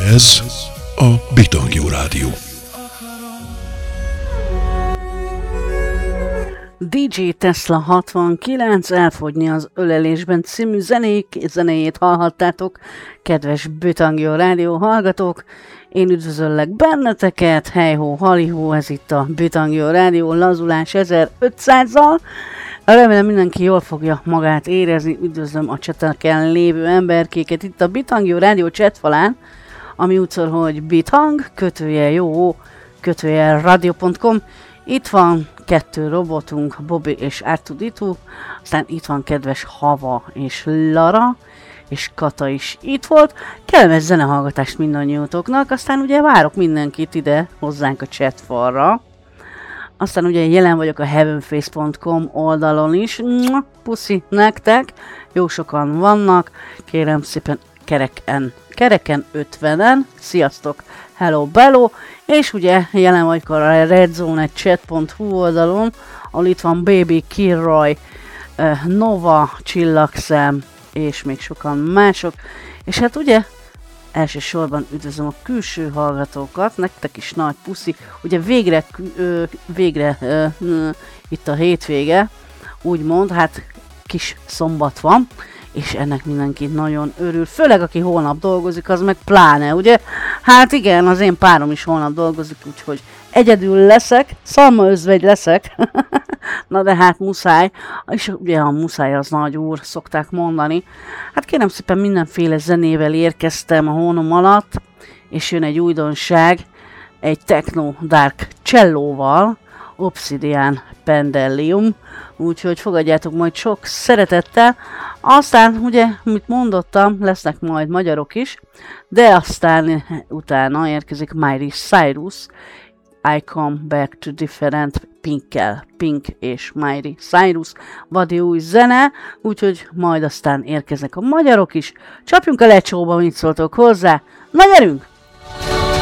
Ez a Bitangjú Rádió. DJ Tesla 69 Elfogyni az ölelésben című zenéjét hallhattátok, kedves Bitangjú Rádió hallgatók. Én üdvözöllek benneteket, hejhó, halihó, ez itt a Bitangjú Rádió lazulás 1500-zal. Remélem mindenki jól fogja magát érezni, üdvözlöm a cseteken lévő emberkéket itt a Bitangjú Rádió chatfalán, ami úgy szól, hogy Bithang, _jó, _radio.com. Itt van 2 robotunk, Bobby és R2D2, aztán itt van kedves Hava és Lara, és Kata is itt volt. Kellemes zenehallgatást mindannyiótoknak, aztán ugye várok mindenkit ide hozzánk a chatfalra. Aztán ugye jelen vagyok a heavenface.com oldalon is. Puszi nektek, jó sokan vannak, kérem szépen kereken 50-en, sziasztok, hello, bello, és ugye jelen vagyok a redzone.chat.hu oldalon, ahol itt van Baby, Kirroy, Nova, Csillagszem, és még sokan mások, és hát ugye elsősorban üdvözlöm a külső hallgatókat, nektek is nagy puszi, ugye végre itt a hétvége, úgymond, hát kis szombat van, és ennek mindenki nagyon örül, főleg aki holnap dolgozik, az meg pláne, ugye? Hát igen, az én párom is holnap dolgozik, úgyhogy egyedül leszek, szalmaözvegy leszek, na de hát muszáj, és ugye a muszáj az nagy úr, szokták mondani. Hát kérem szépen mindenféle zenével érkeztem a hónom alatt, és jön egy újdonság, egy techno dark csellóval, Obsidian Pendellium, úgyhogy fogadjátok majd sok szeretettel. Aztán ugye, mit mondottam, lesznek majd magyarok is, de aztán utána érkezik Miley Cyrus, I Come Back to Different Pinkkel, Pink és Miley Cyrus, vadi új zene, úgyhogy majd aztán érkeznek a magyarok is. Csapjunk a lecsóba, mit szóltok hozzá, na gyerünk!